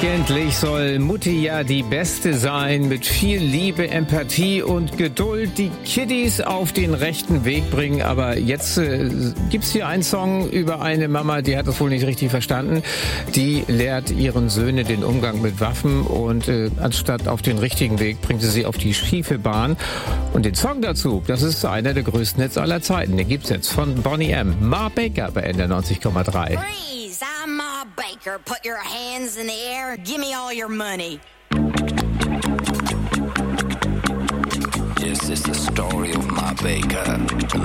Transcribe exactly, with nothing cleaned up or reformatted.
Eigentlich soll Mutti ja die Beste sein, mit viel Liebe, Empathie und Geduld die Kiddies auf den rechten Weg bringen. Aber jetzt äh, gibt's hier einen Song über eine Mama, die hat das wohl nicht richtig verstanden. Die lehrt ihren Söhnen den Umgang mit Waffen und äh, anstatt auf den richtigen Weg bringt sie sie auf die schiefe Bahn. Und den Song dazu, das ist einer der größten Hits aller Zeiten. Den gibt's jetzt von Boney M. Ma Baker bei N D R neunzig Komma drei. Freeze, I'm Ma Baker. Put your hands in the air. Give me all your money. This is the story of Ma Baker.